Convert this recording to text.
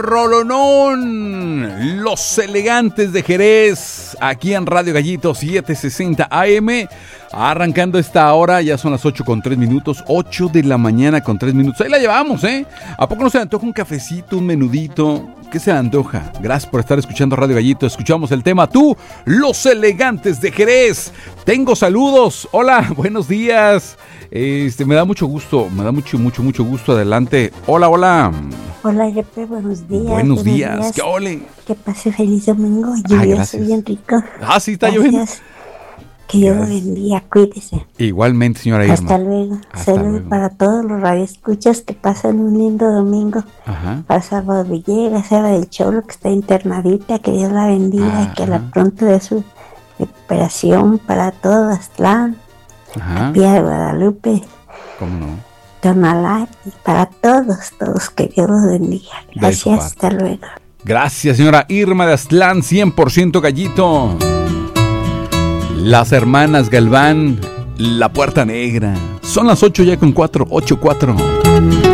rolonón. Los Elegantes de Jerez, aquí en Radio Gallito 760 AM. Arrancando esta hora, ya son las 8:03, 8 de la mañana con 3 minutos. Ahí la llevamos, ¿eh? ¿A poco no se le antoja un cafecito, un menudito? ¿Qué se le antoja? Gracias por estar escuchando Radio Gallito. Escuchamos el tema Tú, Los Elegantes de Jerez. Tengo saludos. Hola, buenos días. Me da mucho gusto, mucho gusto. Adelante. Hola. Hola, Jepe, buenos días. Buenos días. ¿Qué ole? Que pase feliz domingo. Lluvioso, bien rico. Sí, está lloviendo. Que Dios lo bendiga, cuídese. Igualmente, señora Irma. Hasta luego. Saludos para todos los radioescuchas que pasen un lindo domingo. Ajá. Para Salvador Villegas, Eva del Cholo, que está internadita, que Dios la bendiga y que la pronto de su recuperación para todo Aztlán, Pía de Guadalupe. ¿Cómo no? Tonalá, y para todos, que Dios los bendiga. Gracias, hasta luego. Gracias, señora Irma de Aztlán, 100% Gallito. Las hermanas Galván, La Puerta Negra. Son las 8 ya con 4, 8:04.